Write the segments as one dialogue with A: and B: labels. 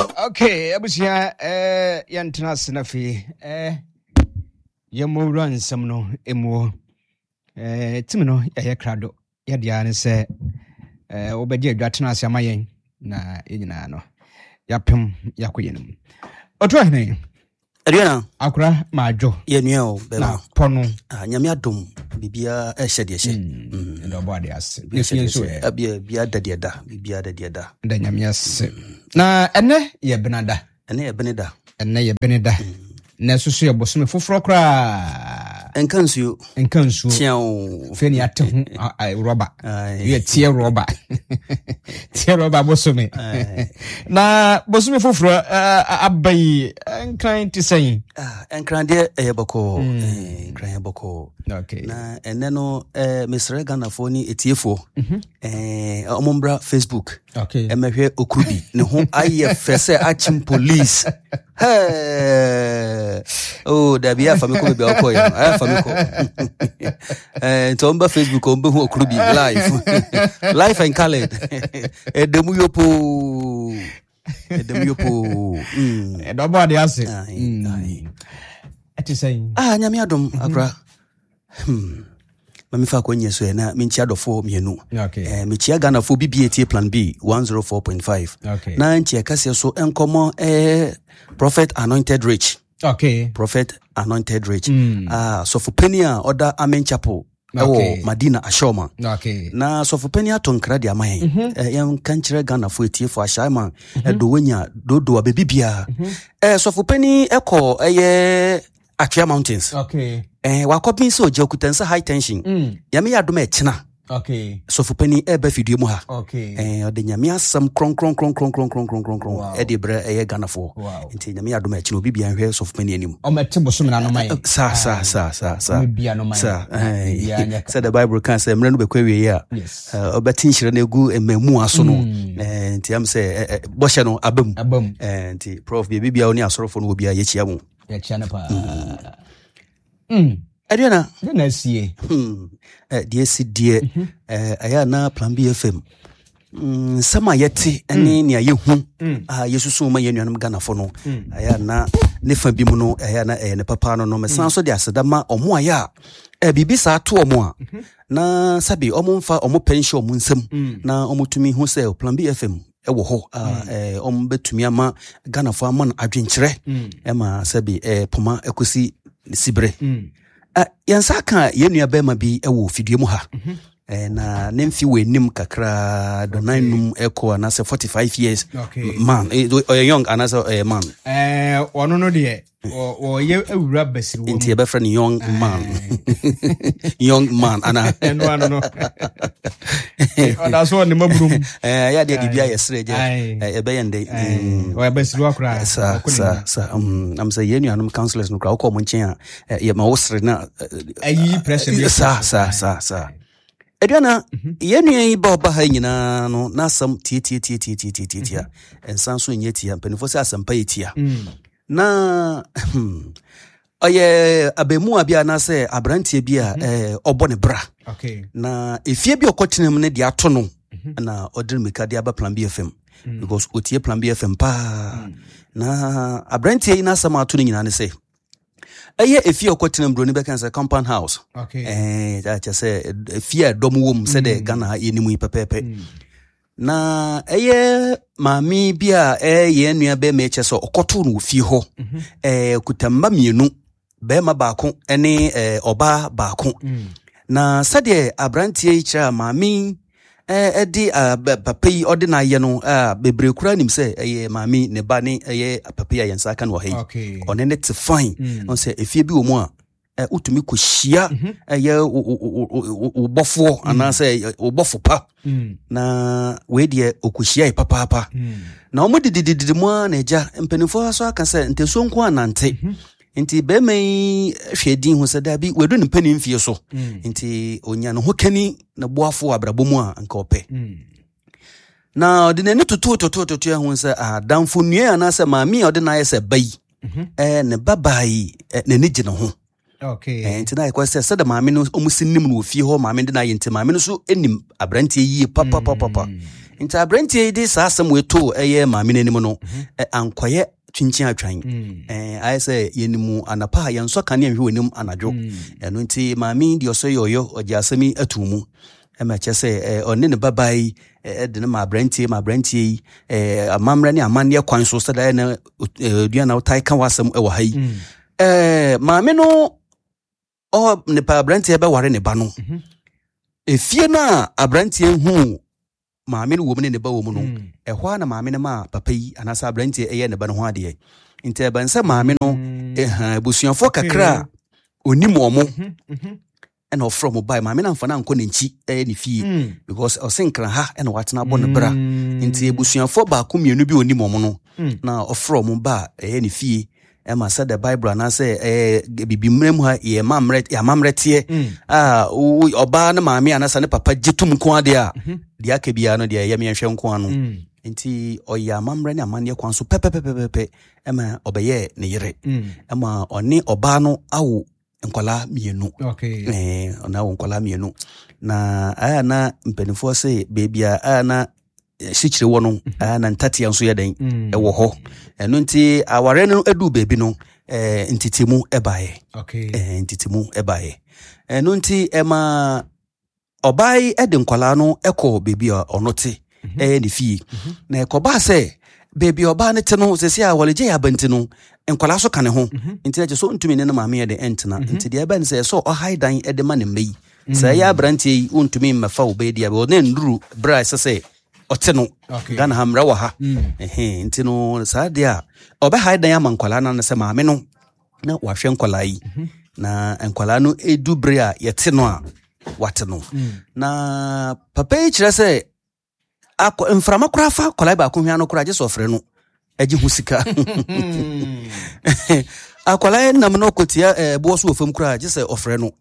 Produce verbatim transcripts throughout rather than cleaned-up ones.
A: Okay, abusia eh yantena senafi eh yemo run some no emu eh timino ya krado ya dia ne se eh obedi adwatena ase amayen na enyina no yapem yakoyenum oto hene
B: Adriana
A: akura majo
B: ye nua o be
A: na pono
B: ah nyame adom bibia e hye de hye
A: mm ndo body ase nefi so e
B: bia bia dade da bibia dade da
A: nda nyame ase na ene ye benada
B: ene ye beneda
A: ene ye beneda na susu ye bosome foforo kra
B: enkansuo
A: enkansuo
B: tiao
A: feni ate hu rubber ye tie rubber tie rubber bosome na bosome foforo abai enkran ti sen
B: ah enkran de e boko enkran e boko
A: okay
B: na ene no eh Mister Ghana fo ni etiefo eh omombra Facebook
A: okay
B: emehwe okubi ne ho aye fese achim police hey oh da bia fa me ko be okoy ah fa me ko eh to omba Facebook ombe hu okubi live live and colored edemu yopo edemu yopo mm
A: edobo de ase
B: ai
A: ati say
B: ah nyame adom akra hmm mami fa ko nyeso e na minchi adofo mienu
A: okay
B: eh michi Ghana fo B B A T plan B one oh four point five
A: okay
B: na nchi akase so enkomo eh Prophet Anointed Rich
A: okay
B: Prophet Anointed Rich
A: mm.
B: ah so for penny a order Amen Chapel
A: okay.
B: ewo Madina Ashoma
A: okay
B: na so for penny atonkra dia man mm -hmm. eh yan kanchire Ghana fo etie fo ashaiman mm -hmm. edo wanya dodo abebibia mm -hmm. eh so for penny eko eye Akria Mountains
A: okay
B: eh wakopin so je okutansa high tension
A: mm.
B: yame yadom e china
A: okay
B: so for penny e ba fidie mu ha
A: okay
B: eh ode nyame asam kron kron kron kron kron kron kron kron
A: wow.
B: e de bre e Ghana fo nti nyame yadom e china obi bia hwe so for penny anim
A: o mete bosom na no mai
B: sa sa sa sa sa
A: bia no mai
B: sa eh said the Bible can say mre no be kwawie ya obetin hire na egu emamu aso no eh nti am say bohye no abam
A: abam
B: eh nti prof bia bia oni asorofo no obi a yechia mu
A: yechia na pa mm
B: Adriana
A: na sie
B: hmm eh die si die eh aya na plan B F M mm sama yeti ene ne ayehu ah yesusu ma yenuanum Ghana fo no aya na ne fa bi mu no aya na eh ne papa no no mesan so de asedama omo aya eh bibi sa to omo a na sabi omo mfa omo pension omo nsam na omo tumi hu se plan B F M ewo ho ah eh omo betumi ama Ghana fo ama na adwenkyere e ma sabi eh poma ekosi sibre ah yansa ka yenua be ma bi ewo fidie mu ha eh na nemfi wenim kakra do nanum eko na say forty-five years
A: okay.
B: man or young another uh, man
A: eh ono no de o ye awura basiru
B: inti e be friend young man young man ana
A: eno ano no oda so ne mabrum
B: eh ya de bibia yesreje e be yende
A: o basiru akra
B: sa sa sa um am say yenu anum counselors no kra ko mo nchen a ye ma wosre na
A: ayi pressure
B: sa sa sa sa Adriana yenu yi ba ba ha nyina no na asam tie tie tie tie tie tie tie ensan so nye tie mpanifo se asam pa yetia na oye abemu abia na se abrantie bia eh obo ne bra
A: okay
B: na efie bi okotenam ne dia to no na odre meka dia ba plan B F M because otie plan B F M pa na abrantie na asam ato ne nyina ne se eye efie okotenam bro ni be kan say compound house
A: okay
B: eh that say efie dom wom se de Ghana yenimu ipepepe na eye mami bia eh ye nua be me che so okoto no fie ho eh kutamba mienu be ma baako ene eh oba baako na sade abrantie ichira mami eh edi papa yi odina ye no ah bebre kura nim se eye mami ne ba ne eye papa ya yensa aka no he one ne te fine on se efie bi wo mu a eh utumi ko hia eye ubofo ana se ubofo pa na we de okuhia papa papa na omo didididi mu a na eja mpanifo aso aka se nteso nko anante nti be mai hwedin ho sada bi wedu ne pani mfie so nti onya no hokani na boafo abrabo mu a nka ope na odinani tutu tutu tutu ya ho se adamfo nue anase maami odina ye se bai eh ne babai ne ni gine ho
A: okay
B: eh nti na ekwa se se da maami no omusinim no ofie ho maami de na ye nti maami no so enim abrantie yi papa papa papa Nti abrante di saa asem we to eye maame nanim no ankoye twinchin atwan eh aye say yenimu anapa yenso kane ahwe wenim anadwo eno nti maame di oso yoyo oje asemi atumu e ma che say onne ne babai e de ma abrante ma abrante eh amamre ne amane kwan so sada na dua na utai kan wasem e wo hai eh maame no o ne pa abrante be ware ne ba no efie na abrante hu maame no wo ne ne ba wo mu no ehwa na maame ne ma papa yi anasa abrante eye ne ba no ho ade nti ba nse maame no eh busuafo kakra onim omo and of from by maame na mfa na nko ne nchi eh ne fie because o senkra ha and watena bo ne bra nti busuafo ba ko mienu bi onim omo no na of from ba eh ne fie e ma say the bible na say eh bibimrem ha ye mamret ya mamretie ah oba na maame anasa ne papa gitum nko ade a dia ka bia no dia ye me hwe nko ano nti oya mamre ne amane kwan so pepepepepe e ma obeye ne yire e ma oni oba no awo nkola mienu
A: okay
B: eh ona nkola mienu na aya na mpenifo say bebia aya na sikire wo no aya na ntati anso ye den e wo ho eno nti aware no edu bebi no eh ntitimu ebae
A: okay
B: eh ntitimu ebae eno nti e ma obai ede nkola no ekọ bebi a onote eh ne fie na ekoba se bebi oba ne te no sesi a waleje ya banti no nkola so kane ho nti na je so ntumi ne na maame ye de entna nti de eba ne se so o haidan ede ma ne mei se ya brantie untumi mfa obedi abe o ne nduru bra se se ote no gana hamra wa ha ehe nti no sa de a oba haidan ya mankola na se maame no na wahwe nkola yi na nkola no edu bre a yete no a wate no na papa yi kire se akọ mframa kura fa kola ba ko hwa no kura je so frɛ no agi husika akola nam no kotia eh bo so ofam kura je se ofrɛ no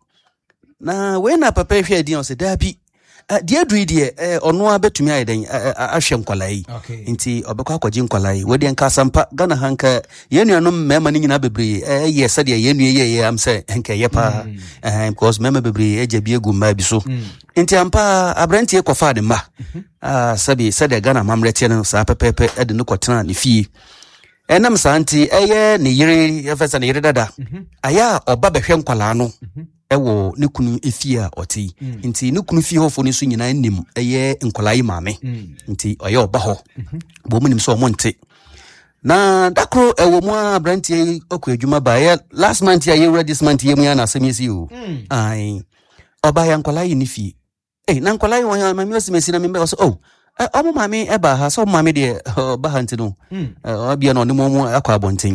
B: na we na papa hwe adi on se da bi dia dui die eh ono abetumi ayeden ahwe nkola yi nti obekwa akwaji nkola yi we de nka sampa gana hanka yenuanom mema ni nyina bebre eh ye sade yenu ye ye am se hanka ye pa eh because mema bebre eje bi egu ma bi so nti ampa abrante e kofa de ma ah sabi sade gana mamrete no sa pepepe e de no kotena ne fie enam santi eye ne yire efesa ne yire dada aya oba behwe nkola no ewo ne kunu efia oti nti ne kunu fie hofo ne so nyina nim eye nkolai maame nti oye oba ho bo munim so monte na dakro ewo mu abrantie okwa adwuma ba ye last month ya ye this month ye mu ya na semesi o ai oba ya nkolai ne fie eh na nkolai won ya maame osimesi na membe so oh omo maame eba ha so maame de oba ha ntino obia no ne mo mu akwa abonten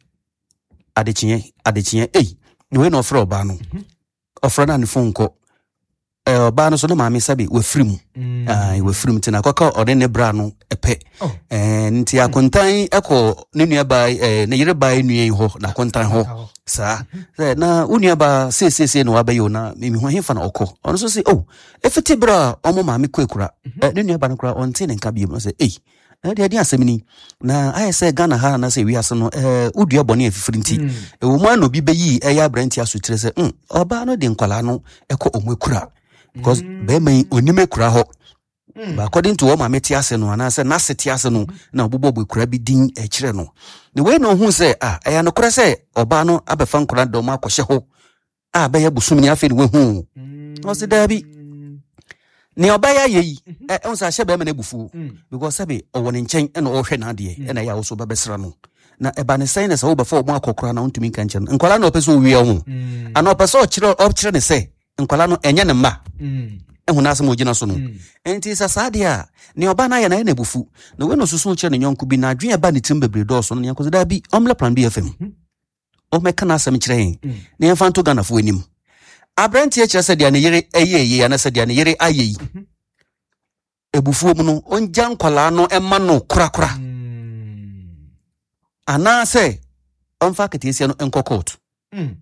B: adechinye adechinye eh we no fro oba no ofra na ne phone ko eh oba no so no maame sabe we frim ah we frim tina kwaka ode ne bra no epe eh nti akontan eko ne nua ba eh ne yire ba nua ho na akontan ho sa na unia ba se se se no abayo na mimi ho hefa na okọ ono so se oh efiti bra omo maame kwekura ne nua ba no kura onte ne nka bi no se eh na dia dia asemni na ayese Ghana ha na se wi ase no eh udua bone afifiri nti e wo mu an obi beyi eya branti asotire se mm oba no de nkwala no ekọ omwekura because be mai onime kura ho but according to what my meti ase no na se na seti ase no na obobo bwekura bi din e kire no ne we no hu se ah eya no kura se oba no abefa nkura do ma akohye ho ah be ya busum ni afi ne we hu o se da bi ni obaya yeyi eh on sa hye be me na bufu because sabe o woni nchen e na o hwe na de e na ya wo so babesra no na eba ne sai na se wo be fa o mu akokora na ontumi kan chen nkola na opeso wi o hu ana opeso o kire o kire ne se nkola no enye ne ma ehu na asem ogina so no enti sa sadia ni oba na ya na na bufu na we no susu kire ne nyonku bi na adwen eba ne tim bebre do so no yanko da bi omla plan bi fm o meka na asem kire hin ne yan fanto Ghana fo enim abranti e kire se dia ne yere eyeye ya na se dia ne yere ayeyi ebufuo mu no onja nkwala no emma no kurakura ana se onfa ketesia no enko court mm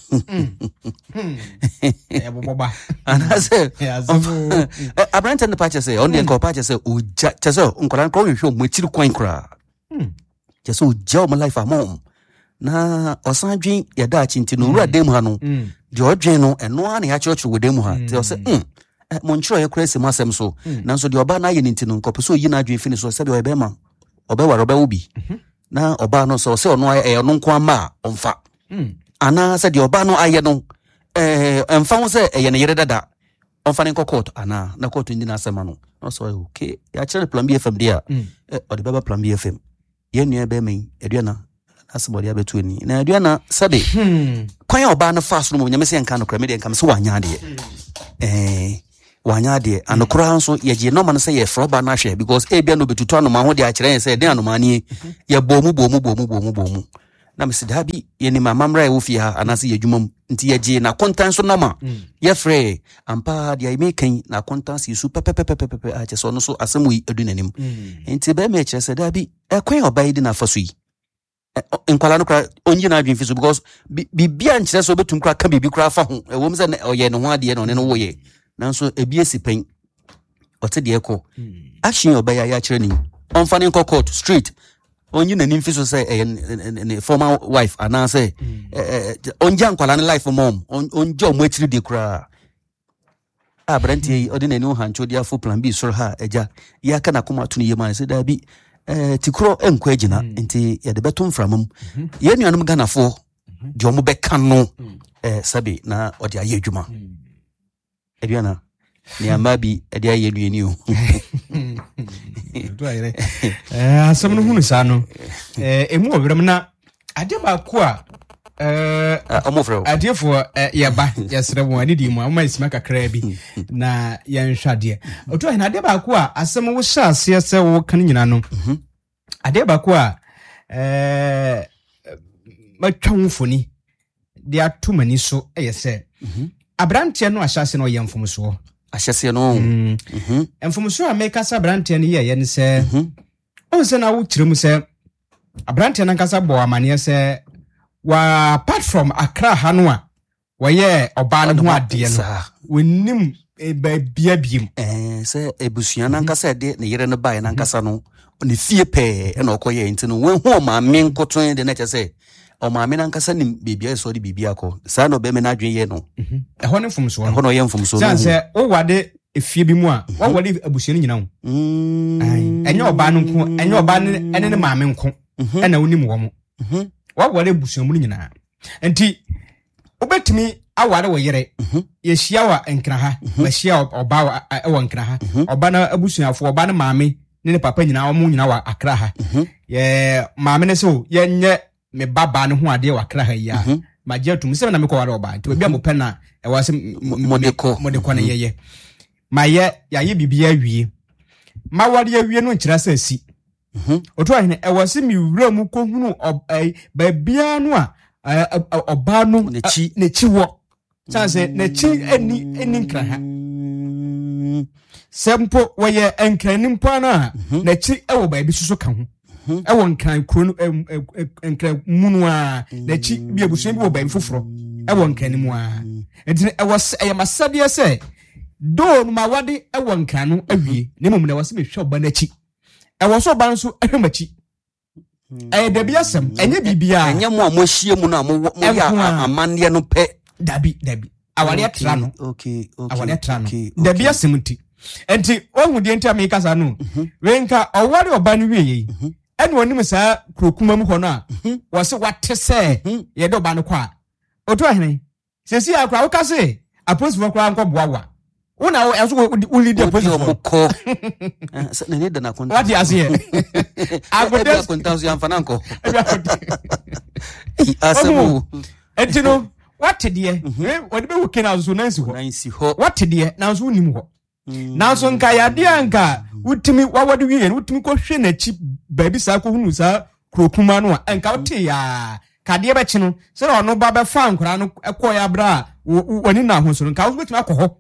A: ya boboba
B: ana se abranti ne pache se on de enko pache se oja chese nkwala ko hwe mo chiri kwan kura mm chese oja o my life amom na osanjin ya da chinti no ura dem ha no de odwen no eno ana ya chocho wedem ha te o se mm monchro ye kura se masem so nanso de oba na ye nti no nkopo so yi na adwen fini so se be oba ma oba wa oba obi na oba no so se ono e ono nko ama onfa ana se de oba no aye no eh emfa wo se eye ne yere dada onfa ne court ana na court ndi na asema no no so okay ya chere plan B F M dia eh odi baba plan B F M ye nua be men eduana asibodi abetu ani na eduana sabe kwan ya oba no fast no nyame se nka no kra me de nka me se wanya de eh wanya de anokora nso ye je no man se ye froba na hwe because e bia no betutu anoma ho de a kire se den anoma ne ye bomu bomu bomu bomu bomu na me se da bi ye ni mama mra e wo fi ha anase ye dwumam nti ye je na kontan so na ma ye frɛ ampa de ai me kan na kontan si su pepepepepe a che so no so asemu yi edu nanim nti be me kire se da bi e kwan oba yi de na faso yi enkwala no kra onyi na adwen fi so because bibia nkire so betum kra ka bibi kra fa ho e wo mse na oye no ho ade no ne no wo ye nanso ebi esipen ote de eko action obaya ya kire ni onfa ne court street onyi na nim fi so say eh former wife ana say onja nkwala ne life mom onja omo akiri de kra abrantie odi na ni ho hancho dia for plan B so ha eja ya kana kuma tunu yema say da bi eh tikro enko agina nti ye de beto mframum ye nuanum ganafo de omo beka no eh sabi na odi aye adwuma Ediana ni amabi edi aye nuani o
A: do ayre eh asem no hunu sa no eh emu obram na ade ba ko a eh
B: omofro
A: ade fo ye ba yesre won ade di mu ama isima kakra bi na ye nhwade oto he na ade ba ko a asem wo sha ase se wo kan nyina no ade ba ko a eh matwa mfoni de atumani so eyese Abrantia no ahyase no ye mfomso
B: ahyase no
A: mhm mfomso a make asa abrantia no ye ye ne se onse na wo kirem se abrantia na nkasa bo amane se wa apart from Accra ha no a wo ye oba no ho ade no wonim ba bia biem
B: eh se ebusua na nkasa de ne yere no bae na nkasa no ne fie pe e na okoye nti no wo hu ma me nkoton de na che se o ma me na nkasa nim bibia so de bibia ko sa no be me na adwen ye no
A: mhm e ho ne mfomso
B: ho no ye mfomso
A: no se wo wade efie bi mu a wo wade abusua no nyina ho
B: mm
A: ai enye oba no nko enye oba ne ene ne ma me nko e na wonim wo mo mhm wo wade abusua mu nyina enti obetimi aware wo yere ye hia wa enkra ha ma hia oba wo enkra ha oba na abusuafo oba na maame ne ne papa nyina wo mu nyina wa Accra ha ye maame ne so ye nye me baba ne ho ade wa Accra ha ya ma je tum se na me ko ware oba nti obi a mo pe na e wa se
B: modeko
A: modeko na ye ye ma ye ya ye bibia wie ma ware ye wie no nkira sa si oto ahene e wa se mi wura mu ko hunu ba bia no a oba no ne chi ne chi wo sanse ne chi eni eni nkra ha sempo wo ye enkrani mpo na ne chi e wo ba bi suso ka ho e wo nkran kro enkran munu a ne chi bi abusu bi wo ba bi foforo e wo nkrani mu a enti e wo e masade se do no ma wade e wo nkran no awie ne mum na wo se me hwe oba na chi e wo so oba nso ehwe machi eh da bia sem enye bibia
B: enye mo amohie mu na mo ya amande no pe
A: dabi dabi awale atra no
B: okay okay
A: awale atra no da bia sem nti enti ohu de enti ameka sa no wenka oware oba no wie yi ene wonim sa krokuma mu hono a wo se wate se ye de oba no kwa oto ahene sesi akwa wo ka se apostle kwa nko boawa una wo enso wo lead apostle
B: ko ne ne da na konta
A: what is here
B: agodes konta so amfa nanko asabu
A: enti no what de wo de be wo kena so nansi ho
B: nansi ho
A: what de na so nim ho na so nka ya de anka wutimi wawade wie wutimi ko hwe na chi baabi sa ko hunu sa krokuma no anka wote ya kade be chi no se na ono ba be fa ankora no ekọ ya bra woni na ho so nka wo betimi akọ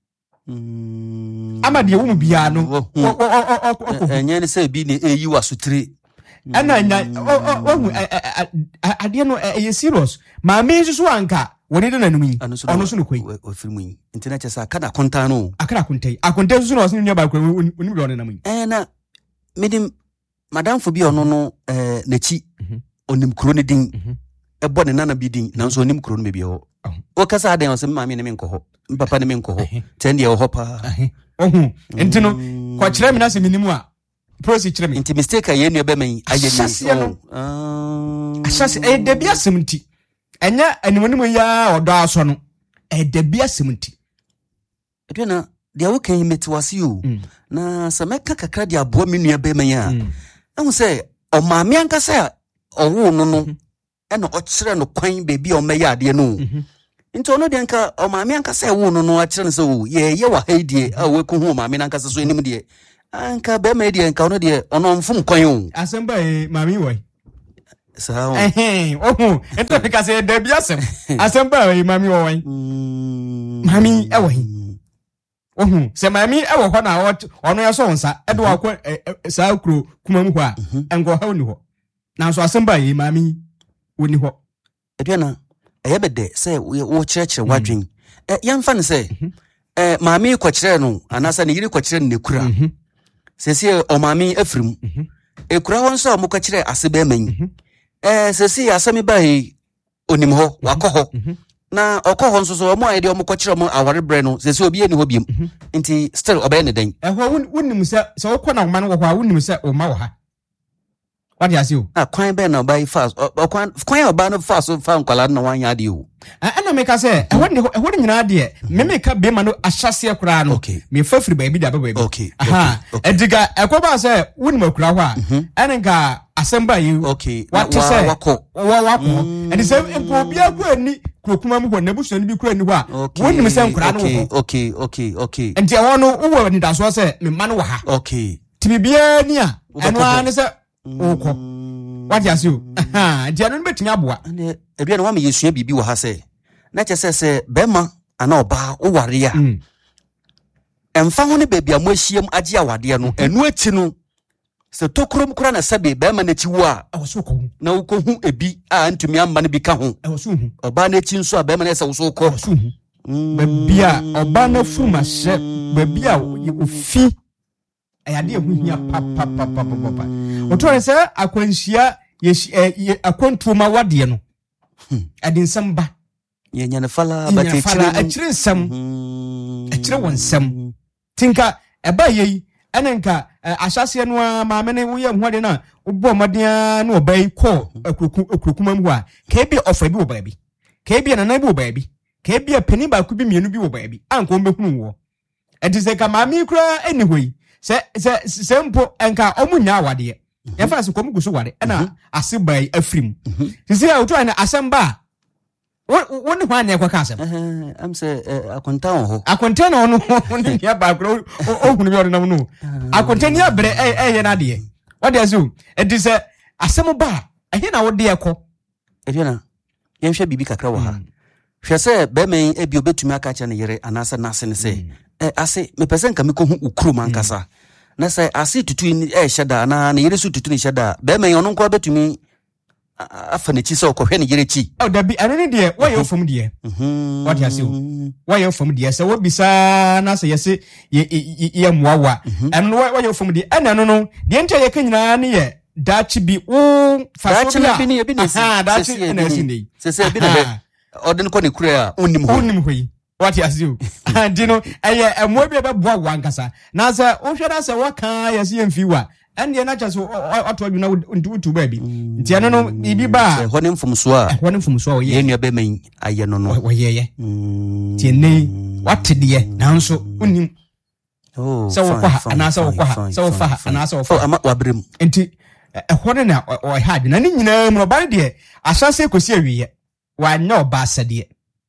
A: ama de wo mu bia no
B: enye ne se bi ne eyi wasutire
A: ana nya wo ade no e serious ma me so anka woni de nanum yi ono so no koi
B: ofirimu yi internet chesa kana konta no
A: akara kontai akontai so no so nya ba kwa oni bi ono nam yi
B: eh na medim madam fo bi ono no eh nachi onim kro ne din ebo ne nana bi din nanso onim kro no be bi ho o kasa aden o se ma me ne me nko ho papa ne me nko ho ten de ho pa
A: ohu enti no kwa kire me na se minimu a prosi kire me
B: enti mistake a ye nua be man ayeni
A: no asase e de bia semti enya animonimu ya odo aso no e de bia semti
B: eduna de awo kan metiwase o na se meka kakra de aboa me nua be man a ehu se o maame ankasa owo no no e no o kire no kwan be bia o meya ade no nti ono de nka o maame ankasa ewo no no a kire no se o ye ye wa haidie a we ko hu maame ankasa so enim de anka be ma de nka ono de ono mfum kwan o
A: asemba e maame woi
B: sao
A: eh ohu ento de ka se de bia sem asemba e maame woi maame e woi ohu se maame e wo ho na ono ya so nsa e do akọ sa kro kuma mu ho a engo ha oni ho na so asemba e maame oni ho
B: edena eyebede se wo kirekire wadwen eh yamfa ne se eh maami kwakire no anasa ne yiri kwakire ne kura sese o maami afrim ekura won so mo kwakire asebe man eh sese asemi bai onim ho wakoho na okoho nso so mo ayede mo kwakire mo aware bre no sese obi eni ho biem nti still obey ne den
A: eh ho wonnim se se wo kwana ma no wo ha wonnim se o ma wo ha what you say?
B: Ah, kwan be na buy fast. O kwan kwan oba no fast fa nkwala na wan ya de o.
A: Ah, na me ka say, e won e won nyina de, me me ka be ma no ahyase kura no. Me fafiri ba bi da ba ba bi.
B: Okay.
A: Aha. Ediga ekoba say won makura ho a. Ene nka asemba yi.
B: Okay.
A: What to say?
B: Wako.
A: Wa wako. And say empo bia ku ani krokuma mu ho na busu ni bi ku ani ho a. Won nim say nkura no ho.
B: Okay, okay, okay, okay.
A: Enti e won no wo ni da so say me ma no wa ha.
B: Okay.
A: Tibi bia ni a. Eno an say okọ what you say aha dia no betumi aboa
B: ane edua na wa me yesua bibi wo ha se na che se se bema ana oba wo ware a emfa ho ne bebia mo ahiem age awade no enu ati no se tokrom kura na sabe bema na ti wo a
A: awoso ko
B: na wo ko hu ebi a ntumi amba ne bi ka ho
A: awoso hu
B: oba na ti nso a bema na se wo so ko
A: awoso hu bebia oba na fuma hye bebia ofi ayade ehuhia pa pa pa pa pa pa oto se akwanhia ye akwantuoma wade no adinsam ba
B: ye nyane fala ba te
A: chire a chire nsam a chire wonsam tinka eba yi enenka ahyase no ma mene wo ye hwade na obo maden na obai ko akurokuma mu a ka bi ofa bi wo ba bi ka bi na na bi wo ba bi ka bi pani ba ku bi mienu bi wo ba bi anko mbehunu wo edise ka ma mi kura eni hoi se se se mpo enka omunya awade ya fa se komu guso wade na asebai afrim sisi a oto na asamba woni hwan na ekwa asem
B: eh am se akonta ho
A: akonta na ono ni ya ba kro ohunu bi odonam no akonta ni abre eh eh na de wade azu edise asem ba ehe na wode ekọ
B: ehe na yenhwe bibi kakra wo ha hwe se be men ebi obetumi aka cha ne yere anase nase ne se eh ase me pese nka me ko hu ukuru mankasa na se ase tutu ni eh hyeda na na yere su tutu ni hyeda be men ono nko betumi afa ne chi se okohwe ne yere chi
A: o da bi anene de wo ye ofom de mhm what you say wo ye ofom de se wo bisa na se yese ye ye muawa em no wo ye ofom de ana no no de ntia ye kanyina ne ye dachi bi wo fa so
B: bi ni bi ni
A: ah dachi na sindi
B: se se bi na odin ko ne kura a onnim ho
A: onnim ho yi what you say and you know eye emo bi be boa wankasa na se wo hweda se waka yesi emfiwa ende na chaso oto aduna ntu ba bi nti ano no bibi ba
B: ho ne mfumso a
A: ho ne mfumso ye
B: ye nua be man aye no no
A: wo ye ye ti nei watede nanso onnim
B: oh
A: so wo kwa ana so wo kwa so wo fa ana so wo fa
B: ama wabrem
A: nti ho ne na o ha aduna ni nyina mu ba de asase kosi awiye wanya oba asade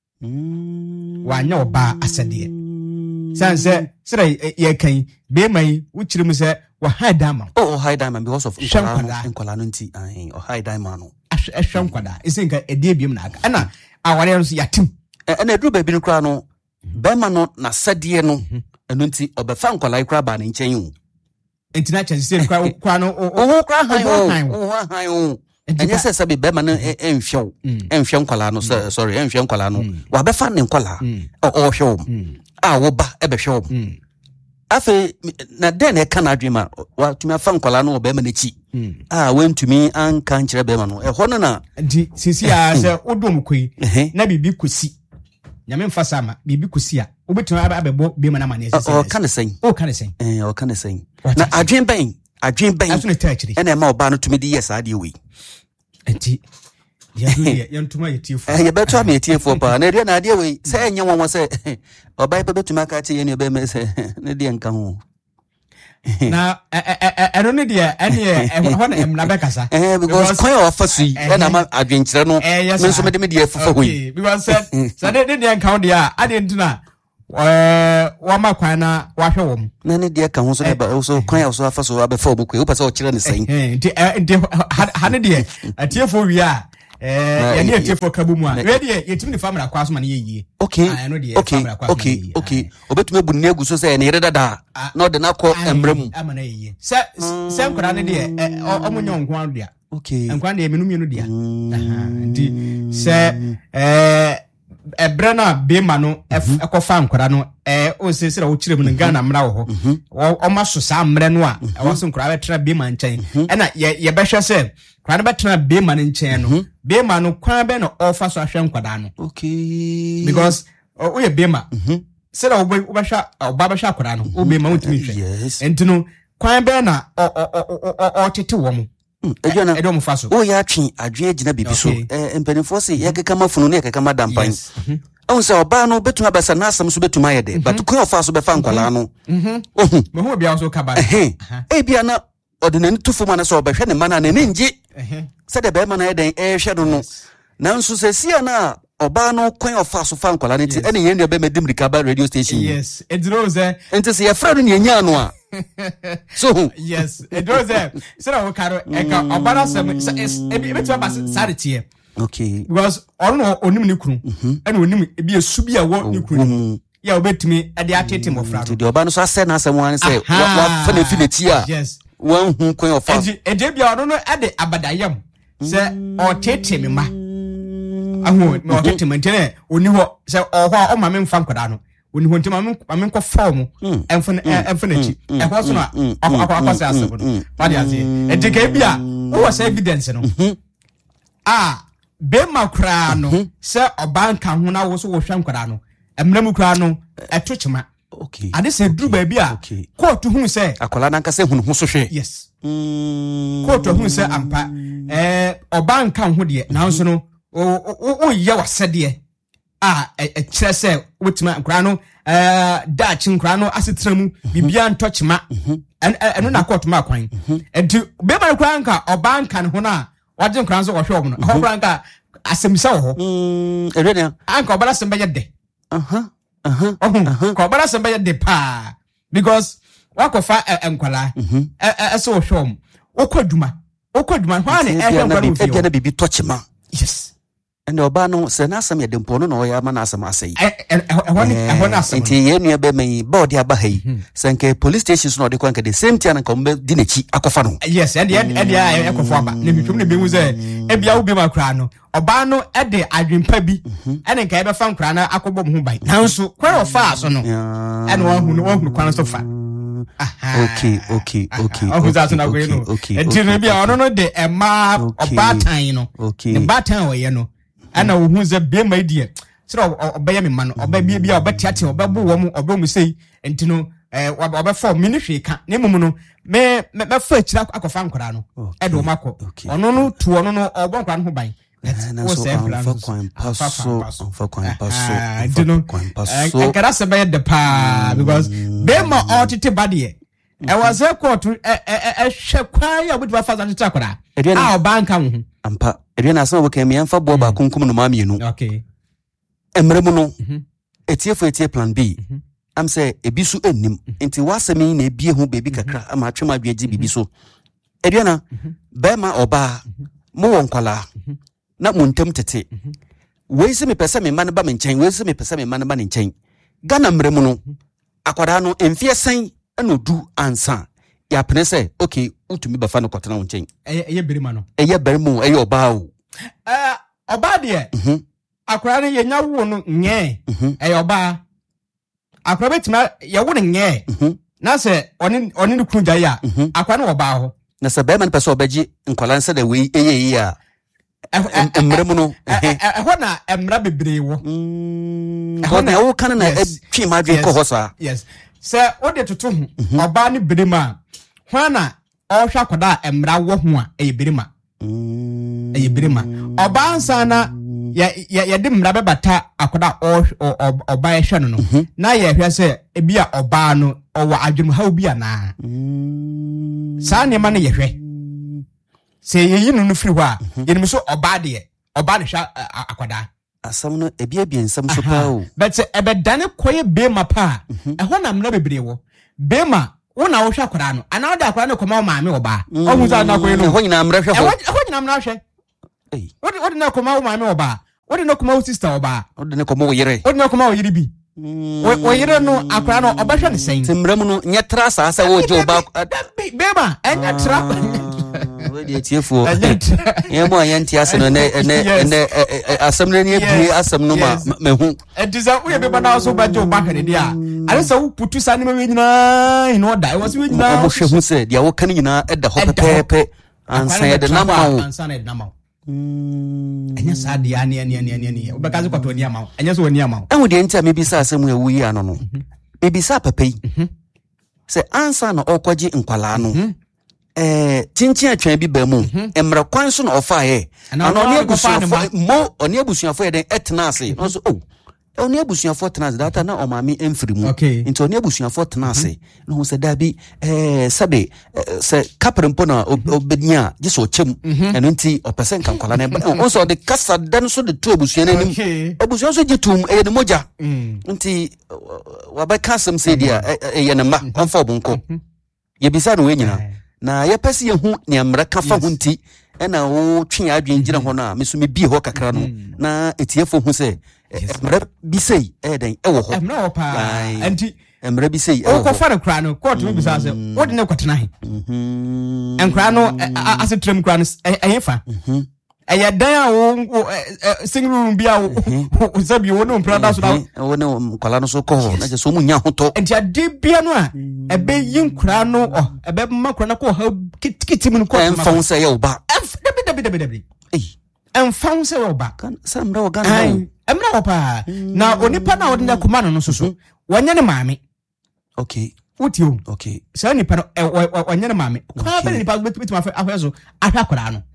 A: mm wanya oba asade sanse sire ye kan be mai wuchirim se wa high diamond
B: oh high diamond because of nkwala no nti ah oh high diamond no
A: ahwe nkwada isenka ede biem na aka ana aware no so yatim
B: na edru ba bi no kra no be ma no na sade no eno nti obefa nkwala ikra ba ne nchen yu
A: enti na chance se kra kra no
B: oh kra han oh han oh enye se se be ma no enfhwe enfhwe nkwala no sorry enfhwe nkwala no wa befa ne nkwala o hwe a wo ba ebe hwe wo afe na den e kana adwema wa tumi afa nkwala no be ma na chi ah wentumi anka nkyere be ma no e ho no na
A: di sisi a se odom koi na bibi kosi nyame mfa sama bibi kusia obetuma abebo be mana mane sese
B: o kan sen
A: o kan sen
B: eh o kan sen na adwen ben adwen ben ena e ma oba no tumi di yes ade we
A: enti ya do ya ntuma yetiefo
B: eh ya beto am yetiefo pa na ria na ade we se enye won se oba ipe betuma ka tie ye ne be me se ne de nka ho
A: na eno ne de ene e ho na emna be kasa
B: eh because coin of fasu ena ma adwen kire no me so me de me de fufa hoyi
A: because said so de de nka ho de a ade ntuna eh wa makwan na wa hwe wom
B: na ne de ka ho so de ba so coin of so afaso abefa obukwe o pese o kire ne sen
A: eh nti ha ne de atiefo wi a eh ya ne atiefo kabu mu a we de yetimi ne family akwa so ma ne yeye
B: okay okay okay okay obetume bu ne egu so say ne yere dada na de na ko embrem
A: amana yeye se se nkora ne de omunyo nkwan dia
B: okay
A: nkwan de menum yenu dia aha nti se eh ebrana be ma no ekofa nkora no eh o se se wo kirem no Ghana mra wo ho o ma so sa mre no a e wo so nkora betra be ma nchen e na ye behwe se kwani betra be ma nchen no be ma no kwan be no ofa so ahwe nkwada no
B: okay
A: because o ye be ma se da wo behwa o ba behwa kwada no o be ma utimi hwe entino kwan be na o o tete wo mo
B: ejona edo mfaso o ya twen adwen agina bibi so eh mpanifo se ye keka mafunu ne keka madampan on se oba no betuma basa na asam so betuma yede but kun ofaso be fa nkwala no
A: mhm ohun me ho bia so kaba
B: eh e bia na odinani tufu ma na so obehwe ne mana ne nje se de be mana yeden e hwe no no na nso se sia na oba no kun ofaso fa nkwala ne ti ene ye ne be medim rikaba radio station
A: yes edro ze
B: enti se ye fra no ne nya no a so
A: yes it was there so na wokaro eka obara sem e be to ba sarity
B: okay
A: because ono onim ne kunu ene onim e bi esu bi a wo ne kunu ya obetimi e de atete mofra
B: to de oba no so ase na asem wan say wa fa na fineti a
A: yes
B: wan hu kwen of fa
A: e de bia ono no e de abadayam se o tete me ma ahu me o tete mentene oni ho se o ho o ma me mfa nkoda no oni ho ntima me nko form enfo enfo na chi e ho so na akwa akwa se asebo no fa de azie e de ka bia wo se evidence no ah be makra no se obanka ho na wo so wo hwa nkoda no emram kra no eto chima
B: okay
A: ade se dru ba bia court hu se
B: akola nanka se hu ho so hwe
A: yes mm court hu se ampa eh obanka ho de na nso no o o ye wasede ah e kire se wetima nkra no eh dachi nkra no asetramu bibia ntochima eno na court ma kwan enti be ma nkra nka obanka ne ho na wage nkra nso wo hwe omo no ho nkra nka asemisa wo ho
B: mm erenia
A: anka obara sembe ye de
B: aha aha
A: aha ko obara sembe ye de pa because wakofa enkwala eh so wo hwe omo okwaduma okwaduma ho na eh enkwala wo fi
B: na bibi tochima
A: yes
B: and oba no se na asem ye de mpo no na o ya ma na asem asai
A: eh ehwo ni ehwo na asem
B: enti ye nua be man board ya ba hai senke police stations no de kwanka the same time na be di nachi akofa no
A: yes e de e de akofa ba na bitwum ne be hu ze e bia wo be ma kra no oba no e de adwempa bi ene nka e be fa nkra na akobom ho bai nanso kwara ofa so no ene wo hu no wo hu kwan so fa
B: okay okay okay
A: oh that's na go no enti no bia ono no de e ma oba tan no ne batan wo ye no ana wo hu ze be ma die sira obaya me ma no oba bia bia obatiate obabu wo mu oba mu sei enti no eh oba for mini hweka ne mum no me me fa akira akofa nkora no e do makọ ono no tu ono no obo nkora no ho ban
B: na so amfa kwan paso amfa kwan paso
A: kwan paso e kada se be de pa because be ma otite bade e was a court e e hwe kwan ya obi fa za takora ah banka ho
B: ampa ede na asem oboka me amfa bo ba kunkum no ma mienu
A: okay
B: emremu no etie fo etie plan B am say ebisu ennim enti wasemi na ebie ho bebi kakra ama atwema adwaji bibi so ede na be ma oba mo wonkwala na muntam tete we se me pese me man ba me nchen we se me pese me man ba ne nchen Ghana mremu no akwada no emfie sen na du ansa ya pene se okay utumi ba fa no kotena nchen
A: eye berima no
B: eye berimu eye oba o
A: eh oba de akwada no yenya wo no nye eye oba akwada betima ye wo no nye na se oni oni no kruja ya akwada no oba ho
B: na se be man pese obaji nkola nse de we eye ya emremu no
A: ehona emra bebre wo
B: But na wo kan na twi madwe ko hosa.
A: Yes. Sir, what de toto ho. Oba ne birima. Hwan na o hwa koda emra wo ho a e birima. Mm. E birima. Oba ansa na ya ya de mra bebata akoda o oba e hwe no no. Na ye hwe se e bia oba no o wa adwum ha obi ana. Mm. Sa ne ma ne ye hwe. Se ye yi no no firi ho a, ye nim so oba de ye. Oba ne hwa akoda.
B: Asam no ebi ebi nsam so pa o.
A: But ebe dane koye bema pa. E ho na mna bebre wo. Bema wona wo hwa akoda no. Ana wo da akoda no koma maame oba. O hu za na koye no.
B: Ho nyina mra hwe ho.
A: E ho nyina mra hwe. Eh. Wodi wodi na koma maame oba. Wodi na koma sister oba.
B: Wodi na koma wo yire.
A: Wodi na koma wo yire bi. Wo yire no akoda no oba hwe ne sen.
B: Timra mu no nyetra sa sa wo je oba.
A: Bema enya tra.
B: Wedi etiefo. Ye mo ayanti aseno ne ne ne asem ne ne bie asem no ma mehu.
A: Ediza wo ye beba na so ba je oba hwe ne dia. Ale sa wo putu sa ne me nyina in order. E was we nyina.
B: Mo hwe hu se dia wo kan nyina eda ho pepepe. Ansa ye de na ma wo.
A: Ansa na de na ma wo. Mm. Enya sa dia ne ne ne ne ne. Obeka ze kwato ni ama wo. Enya so oni ama wo.
B: Enwo de ntia me bi sa asem ewu yi ano no. Me bi sa pepe yi. Se ansa na okwaji nkwala no. Eh tintin atwan bi ba mu emra kwan so na ofa ye ana oni abusuafo mo oni abusuafo ye den etena ase no so oh oni abusuafo tena ase data na o maami emfiri mu nti oni abusuafo tena ase no se da bi eh sabe se kaprempo na obednya je so chem eno nti opesen kan kwala na on so de kasa dan so de tu abusua na nim abusua so je tum e ne moja nti wabaka sem se dia e ye ne ma onfo bonko ye bisa no we nyina na ye pese ye hu ne amra ka fa hunti e na wo twe adwen gire ho na me so me bi ho kakra no na etiefo hu se amra bi sei e den e wo ho
A: amra wo pa anti
B: amra bi sei e
A: wo ko fa ne kra no court me bisa se wo de ne kwatena he mhm enkra no asetrem kra no e fa mhm aya dan wo single room bia wo sabi wo no prada so na
B: wo no kwala no so ko na je so mu nya hoto
A: enti ade bia no a ebe yin kra no ebe ma kra na ko ha kitikiti mu ko
B: en fon se ye oba
A: dabi dabi dabi dabi eh en fon se ye oba
B: kan sam da oga na
A: emra wo pa na onipa na wo de kuma no so so wanya ne maame
B: okay
A: utio
B: okay
A: so nipa wanya ne maame kwa be nipa betima afezo ahwa kra no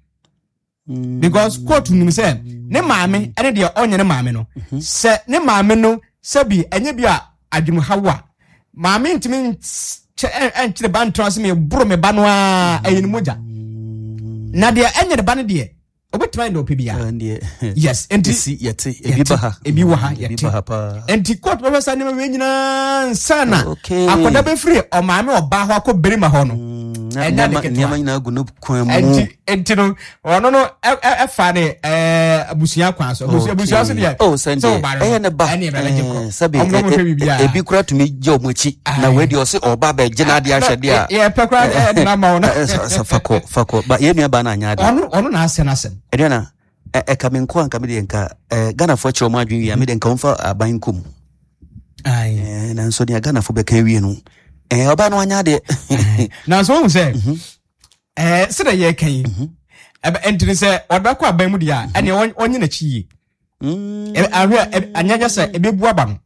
A: because court nim say ne maame ene de onye ne maame no se ne maame no sabi enye bia adwum hawa maame ntimi enchire ban trans me bro me ba no a ayin moja na de enye de ban de obetima ndo pebia yes enti
B: si yete ebi ba ha
A: ebi wa ha
B: ebi ba ha pa
A: enti court be sa ne me nyina sana akoda be free o maame oba ho akobere ma ho no
B: enya nyama nyina agu no kwan mu
A: enti enti no ono no e fa ne eh abusia kwan so abusia so dia
B: oh sende eh ne ba sabi ebi kura tumi je omochi na we dia o se oba ba gina dia ahwede a
A: ye pe kura na ma ona
B: fako fako ba ye nua ba na anya de
A: ono ono na ase na ase
B: e na e ka me nko anka me de nka Ghana fo che o ma adwen wi a me de nka mfa aban kum ai eh na so dia Ghana fo be kan wi no eh oba no anya de
A: na so hu se eh se da ye kan e entini se oba kwa aban mu dia ene onye na chiye mm ahwe anya se ebebu aba no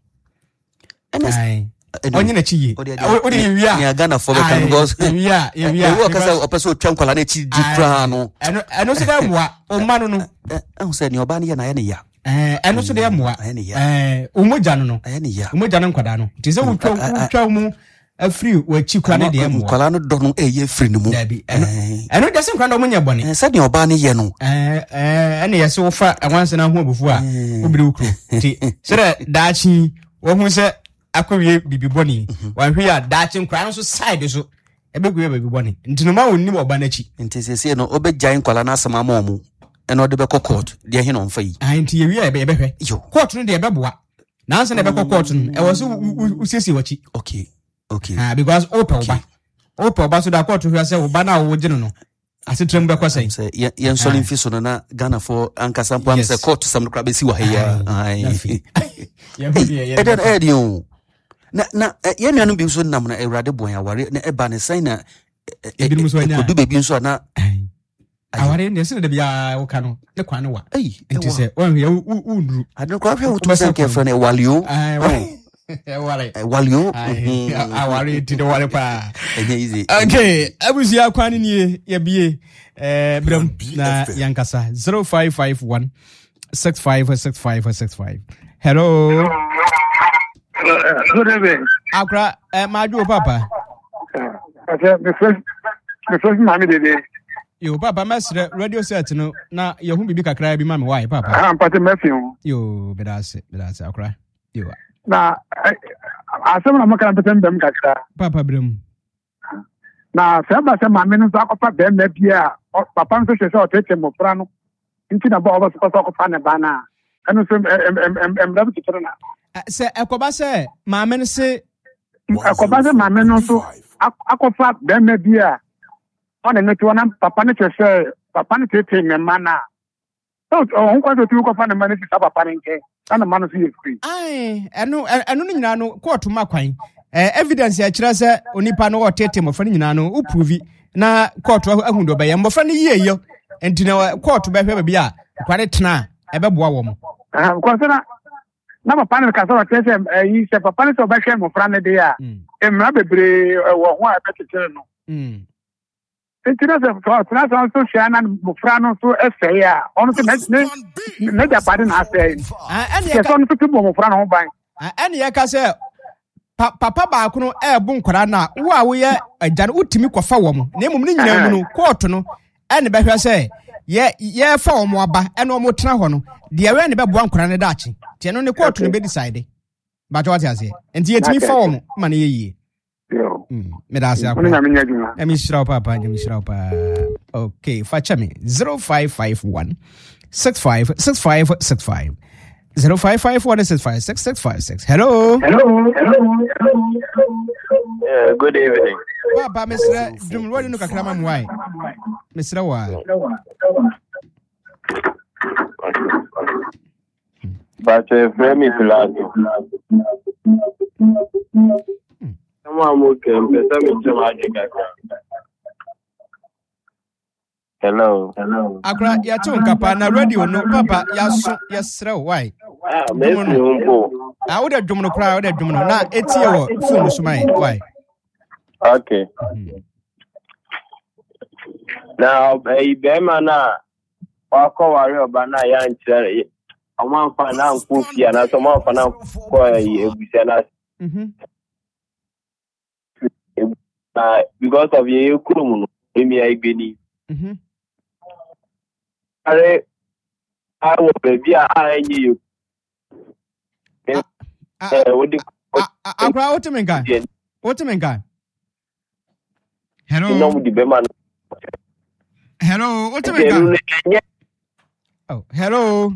A: ai onye na chiye odi wi a
B: ya Ghana fo be kan because
A: wi a wi a
B: wo ka se opeso otwa nkwala na chi di kra no
A: eno eno se da moa o ma no no
B: eh se ni oba ne ya na ya ne ya
A: eh eno se da moa eh umoja no no
B: ya ne ya
A: umoja no nkwada no ti se wutwa wutwa mu afri wachi kra ne de moa
B: nkwala no do no e ye free no mu
A: eno eno de se nkra no munya bone
B: eh se ni oba ne ye no
A: eh eh ene ye se wo fa anwanse na ho abufu a obiri ukro ti se da daachi wo hu se akowie bibi boni wanhwe ya daachi nkra no so side so ebegwe bibi boni ntino ma wonni oba na chi
B: nti se se no obegyan nkwala na asema ma omu eno de be court de he no mfa yi
A: ah nti ye wi e be hwe court no de beboa na anse na be court no e wo so usiesie wachi
B: okay okay
A: ah because open oba open oba so da court hwe say oba na wo gine no asetrem be kwasai
B: say yen solin fi so na Ghana for anka sampo am say court sam no kra be si wa ya ai
A: ye hudi ye
B: e den e di o na na ye nuanu bi so nam na Ewrade bon ya ware na e ba ne sai na
A: ebi mu so anya
B: odu bebi nso na
A: aware ne se de bia wo ka no ne kwa ne wa nti se wan ye undru
B: ade kwa hwe to se ke fro ne walio
A: ai wale
B: walio
A: aware ti de wale pa
B: enye easy
A: okay abusia kwa ne nie ye bie eh bram na yankasa zero five five one six five six five six five. Hello.
C: Good evening.
A: Akra eh maju papa.
C: I said the first the first mommy dey.
A: Yo papa mesre radio set no na ye hu bibi kakra bi mama why papa.
C: Ah pati mefiu.
A: Yo bedase bedase akra. Yo.
C: Na asem na maka petem dem kakra.
A: Papa bram.
C: Na se ba se mama no akofa dem na bia papa nso hwese o tete mo fra no. Nti na ba oba so akofa ne ba na. Eno so em em em em titoro na.
A: Se ekoba se mama no se
C: ekoba se mama no so akofa dem na bia on ne to na papa ne hwese papa ne tete ne ma na. So on kwa so tu ko fa ne ma ne si papa ne nke. Ana ma no so ye free.
A: Ai eno eno nyina no court ma kwan. Eh evidence ya kira se onipa no otete mo fa nyina no uprove na court ahundo be ye mo fa ne ye yo enti na court be hwe bia kware tena ebeboa wo mo.
C: Ah ko se na na papa ne ka so tete yi se papa ne so ba hwe mo fra ne de ya. Emra bebre wo ho a betete no. Mm. Enti na se so na so hwe na mo fra no so efe ya. Ono se ne ne ja pade na ase.
A: Ah ene
C: ya ka so no tutu mo fra no ho ban.
A: Ah ene ya ka se papa ba ko no e bu nkora na wo a wo ye agya no utimi kofa wo mo na emum ne nyina mu no court no ene be hwe se ye ye fa wo mo aba ene wo mo tena ho no de we ne be bo nkora ne daachi tie no ne court no be decide ba jo what ase enti yetimi fa wo mo ma ne ye yie
C: yo
A: mm me da ase akwa na mi shira papa na mi shira pa okay facha me zero five five one six five six five six five zero five five one six five six six five six. Hello.
C: Hello. Hello.
D: Yeah, good evening.
A: Papa, Mister Dum, what do you kakra mam why? Mister Wa.
D: But uh, frame me Pilato. Someone who can me to magic. Hello. Hello.
A: Akra ya tun kapa na radio no papa ya so yesre why?
D: Ah, me umpo.
A: Ah, wo da dwom no kra, wo da dwom no na etie wo phone so mai why?
D: Okay. Now, eh be man na wa ko ware oba na ya nkyere. Oman fa na nko fia na so man fa na ko ebusia na. Mhm. Because of ye kurum no, emi ai gbeni. Mhm. Are I will be a enyi you. Eh, what the
A: Akra what mean guy? What mean guy? Hello.
D: No the be man.
A: Hello, what mean guy? Oh, hello.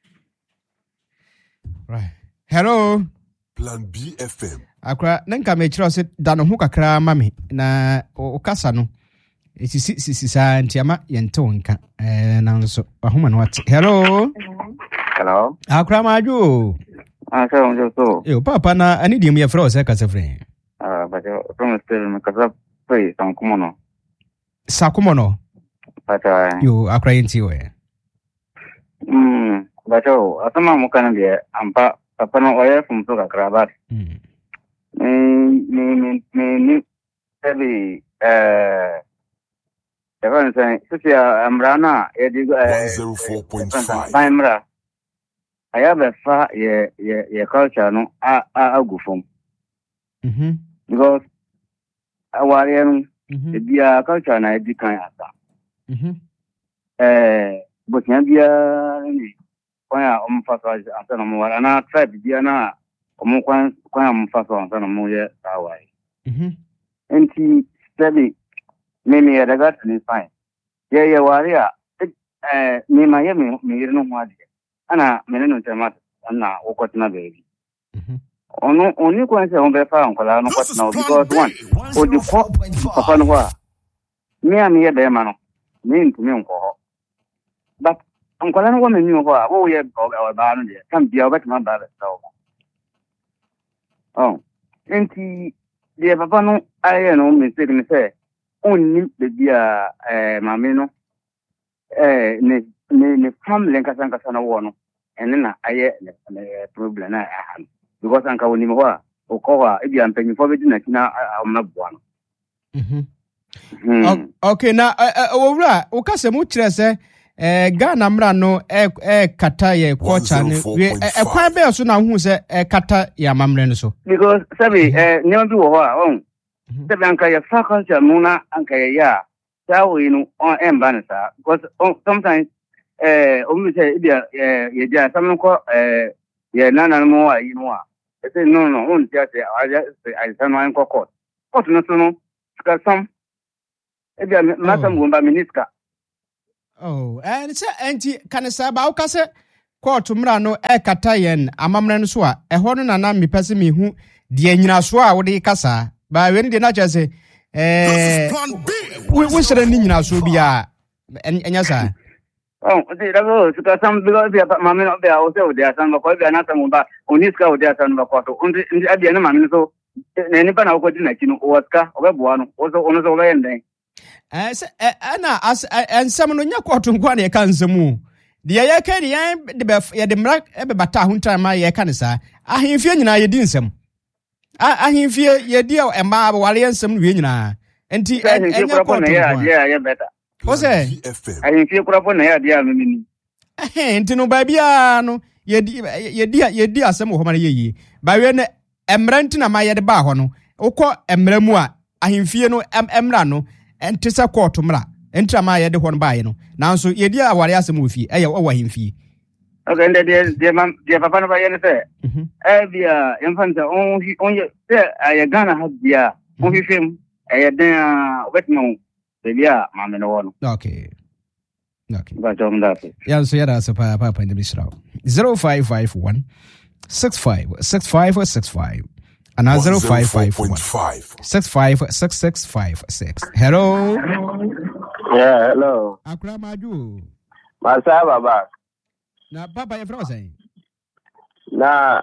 A: Right. Hello.
E: Plan B F M.
A: Akra nenka me kira se da no ho kakra ma me na o kasa no. Sisi sisi sa ntiama yento nka eh nanso ahoma no ate. Hello.
D: Hello.
A: Akra maju.
D: Ah, so so so.
A: Yo papa na ani dim ye fro se kasa frɛ.
D: Ah, but from still me kasa free sankumo no.
A: Sakumo no.
D: Pata.
A: Yo akra yenti we.
D: Mm, but oh, asama mo kana de ampa papa no oye fum so kakra ba. Mm. Ni ni ni ni sebi eh Evan say, Sophia Amrana,
E: one zero four point five.
D: Amra. I have a far ye ye ye culture no a a go from. Mhm. Because our um the bia culture na di kan asa. Mhm. Eh, but yan bia ni kwa o mfa so asa no mo wala na tribe bia na o mo kwa kwa mfa so asa no mo ye awai. Mhm. Enti steady Mimi ya daga tuni fine. Ye ye waria eh ni ma ye mi mi irno hwadi. Ana meneno tema ana okotna baby. Mhm. Ono oni ko nse on be fa onkola no kwatna because one o di ko papa no wa. Mi ami ye be ma no. Mi ntumi nko ho. But onkola no wa me mi ho a wo ye o ba no de. Kan bia obetma ba be so. Oh. Enti de papa no aye no mi se mi se Oni baby a eh mame no eh ne ne ne family nkasa nkasa na wo no ene na aye problem na aha because anka woni mo ho okọ a ebi ampanyifo be di na kina amnaboa no
A: mhm okay na owura o kase mu kire se eh Ghana mra no e kata ye culture ne e kwan be so na hu se e kata ya mamre no so
D: because sabi eh nyama bi wo ho a on sabi anka ya culture mu na anka ya ya we no on emba sa because sometimes eh o mi say ebi eh ye dia sam ko eh ye nana mo wa yi no a e say no no on tia say I say no ko court court no so no ka sam ebi mata ngomba minister.
A: Oh, and say anti can say ba o kase court mra no e kata yen amamre no so a e ho no na na me pese me hu de anyina so a wo de kasa ba we ni de na che say eh we we sere ni nyina so bia enya sa.
D: Oh, the level to some because the mammy not there also there some ko bia na some ba oniska o there some ba ko to ndi ndi abia na mammy so na nipa na ko di na kinu o ska o be boa no o so ono so be nden.
A: Eh ana as ensam no nya koto nkwa na ye kan nsemu de ye ka ni ye de be ye de mra e be bata ho ntan ma ye ka ne sa ahemfie nyina ye di nsem ahemfie ye di e ma wale nsem no ye nyina enti enya koto
D: ya ya ya beta
A: o se
D: ahemfie kura po na ya dia memini
A: eh enti no ba bia no ye di ye di ye di asem ho ma ye yi ba we ne emra ntina ma ye de ba ho no ukọ emra mu a ahemfie no emra no enti se court mra entra ma ye de ho no ba ye no nanso ye di aware asem ofie eye wo ahemfie.
D: Okay, and the the mam the papa no ba ye ne se eh bia infanta on on ye se ay Ghana ha bia on fifem eh den wetno se bia ma me no wono.
A: Okay. Okay.
D: Ba jom da pe.
A: Ya so ya da se pa pa pa ndi bisra. zero five five one six five six five six five and zero five five one six five six six five six. Hello.
F: Yeah, hello.
A: Akra maju.
F: Masa baba.
A: Na papa ye from say.
F: Na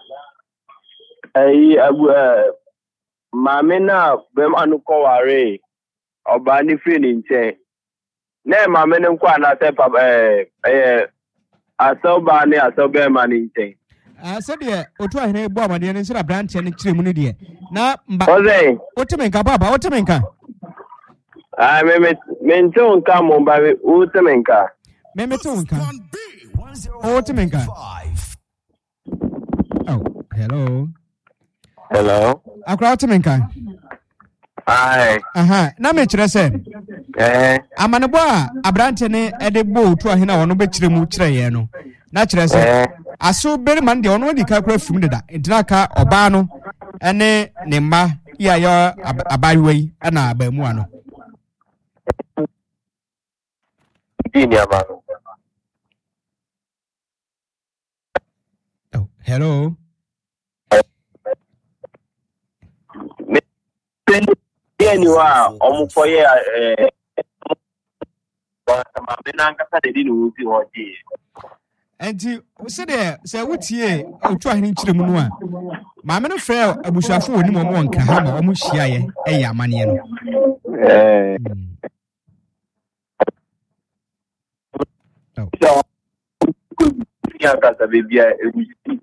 F: ai abu mame na bem anu ko ware oba ni fi ni nche. Na mame ne nkwa na se papa eh eh asoba ni asoba ma ni nche.
A: Ah se de otu ahene bo amade ne sira branch ne kire mu ne de. Na mba.
F: Oze.
A: Otemenka baba, otemenka.
F: Ah me me me nto nka mo ba otemenka.
A: Me me to nka. Otemenka. Oh, hello.
F: Hello.
A: Akra otemenka.
F: Ai.
A: Aha, na me kire se.
F: Eh.
A: Amanebo a abrante ne e de bo otu ahene wono be kire mu kire ye no. Na kire se. Aso beri man de ono di ka kura fim deda. Entina ka oba no ene ne mma ya ya abaywe ana abamu ano.
F: Dini amano.
A: Oh, hello.
F: Ni wa omukoye eh ma bena nkasa de di no fi hoje.
A: Enti se de se wutie otu ahene nkire mu no a maame no frɛ abusuafo woni mo mo nka ha ma omo hia ye ɛyɛ amane no.
F: Eh.
A: Oh.
F: Ya kasa bebia ebusi.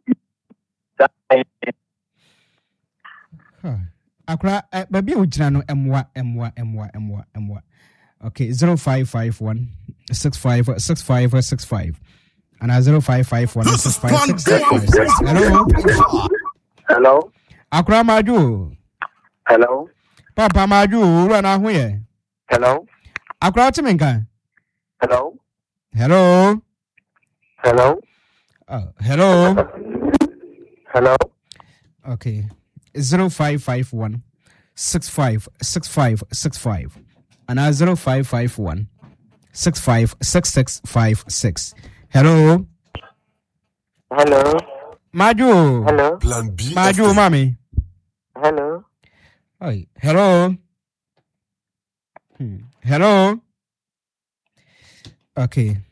A: Akra baby ujina no emwa emwa emwa emwa emwa. Okay, zero five five one six five six five six five and zero five five one six five six five six. Hello.
F: Hello.
A: Akra maju.
F: Hello.
A: Papa maju ura na hu ye.
F: Hello.
A: Akra timenka.
F: Hello.
A: Hello.
F: Hello.
A: Oh, hello.
F: Hello.
A: Okay. zero five five one six five six five six five and zero five five one six five six six five six. Hello.
F: Hello.
A: Maju.
F: Hello.
E: Plan B.
A: Maju, mommy.
F: Hello.
A: Hi. Hello. Hmm. Hello. Okay.